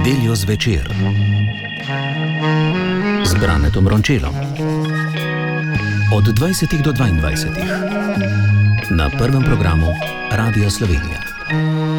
Nedeljo zvečer z Branetom Rončelom od 20 do 22 na prvem programu Radia Slovenija.